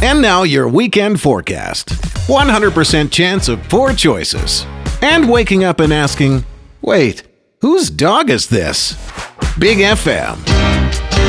And now your weekend forecast. 100% chance of 4 choices. And waking up and asking, wait, whose dog is this? Big FM.